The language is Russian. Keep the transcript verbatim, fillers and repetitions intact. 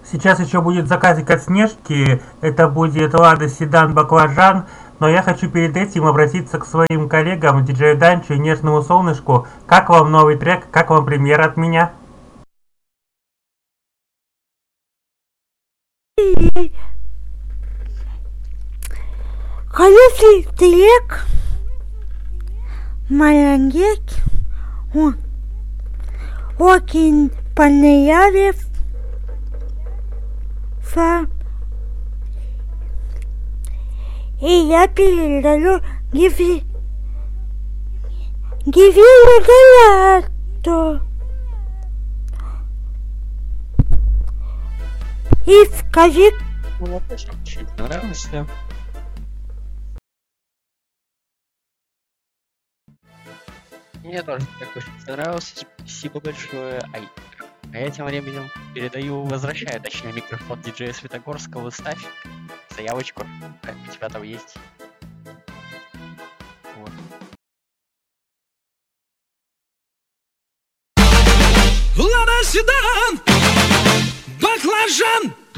Сейчас еще будет заказик от Снежки, это будет Лада Седан Баклажан, но я хочу перед этим обратиться к своим коллегам, диджею Данчу и Нежному Солнышку. Как вам новый трек, как вам премьера от меня? Хороший трек, молодец, он очень понравился. И я передаю Гиви... Гивину Галату. И скажи... Мне тоже очень понравился. Мне тоже так очень понравился. Спасибо большое. Ай. А я тем временем передаю, возвращаю, точнее, микрофон диджея Светогорского. Ставь заявочку, как у тебя там есть. Вот. Лада Седан, Баклажан.